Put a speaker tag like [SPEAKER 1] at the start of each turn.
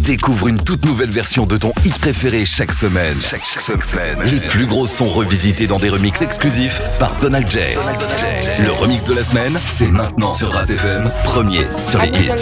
[SPEAKER 1] Découvre une toute nouvelle version de ton hit préféré chaque semaine. Les plus gros sons revisités dans des remixes exclusifs par Donald J. Le remix de la semaine, c'est maintenant sur Raz FM, premier sur les hits.